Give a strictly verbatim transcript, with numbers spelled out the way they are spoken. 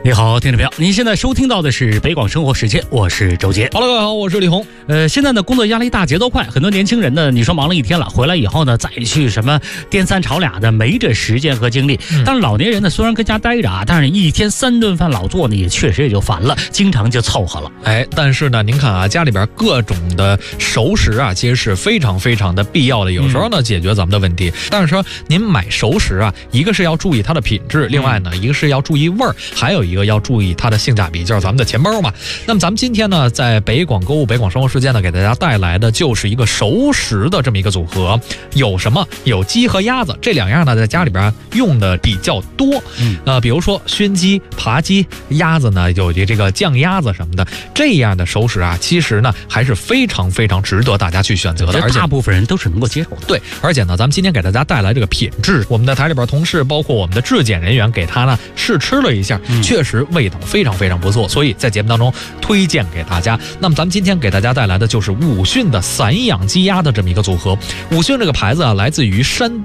你好，听众朋友，您现在收听到的是北广生活时间，我是周杰。 Hello， 各位好，我是李红。 呃，现在呢，工作压力大，节奏快，很多年轻人呢，你说忙了一天了，回来以后呢，再去什么颠三吵俩的，没这时间和精力。嗯、但是老年人呢，虽然跟家待着啊，但是一天三顿饭老做呢，也确实也就烦了，经常就凑合了。 哎，但是呢，您看啊，家里边各种的熟食啊，其实是非常非常的必要的，有时候呢，解决咱们的问题。但是说您买熟食啊，一个是要注意它的品质，另外呢，一个是要注意味儿，还有一个要注意它的性价比，就是咱们的钱包嘛。那么咱们今天呢，在北广购物、北广生活时间呢，给大家带来的就是一个熟食的这么一个组合。有什么？有鸡和鸭子这两样呢，在家里边用的比较多。嗯，呃，比如说熏鸡、扒鸡，鸭子呢有这个酱鸭子什么的，这样的熟食啊，其实呢还是非常非常值得大家去选择的， 而且大部分人都是能够接受的。 对，而且呢，咱们今天给大家带来这个品质，我们的台里边同事，包括我们的质检人员，给他呢试吃了一下，嗯、确实味道非常非常不错，所以在节目当中推荐给大家。那么咱们今天给大家带来的就是武训的散养鸡鸭的这么一个组合。武训这个牌子啊，来自于山东